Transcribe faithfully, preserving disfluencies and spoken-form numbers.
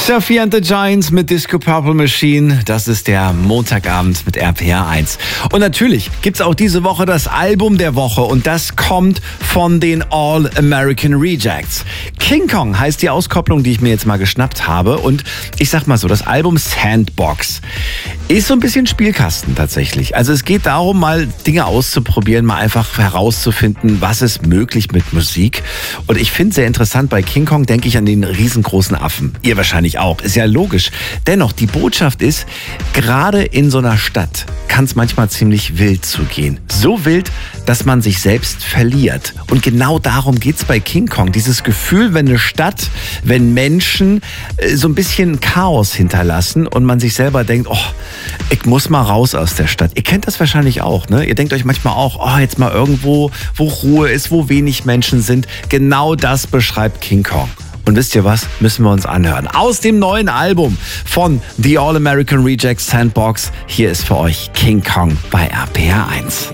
Sophie and the Giants mit Disco Purple Machine. Das ist der Montagabend mit R P R eins. Und natürlich gibt's auch diese Woche das Album der Woche und das kommt von den All American Rejects. King Kong heißt die Auskopplung, die ich mir jetzt mal geschnappt habe. Und ich sag mal so, das Album Sandbox ist so ein bisschen Spielkasten tatsächlich. Also es geht darum, mal Dinge auszuprobieren, mal einfach herauszufinden, was ist möglich mit Musik. Und ich finde sehr interessant, bei King Kong denke ich an den riesengroßen Affen. Ihr wahrscheinlich auch, ist ja logisch. Dennoch, die Botschaft ist, gerade in so einer Stadt kann es manchmal ziemlich wild zugehen. So wild, dass man sich selbst verliert. Und genau darum geht's bei King Kong. Dieses Gefühl, wenn eine Stadt, wenn Menschen äh, so ein bisschen Chaos hinterlassen und man sich selber denkt, oh, ich muss mal raus aus der Stadt. Ihr kennt das wahrscheinlich auch, ne? Ihr denkt euch manchmal auch, oh, jetzt mal irgendwo, wo Ruhe ist, wo wenig Menschen sind. Genau das beschreibt King Kong. Und wisst ihr was? Müssen wir uns anhören. Aus dem neuen Album von The All American Rejects Sandbox. Hier ist für euch King Kong bei R P R eins.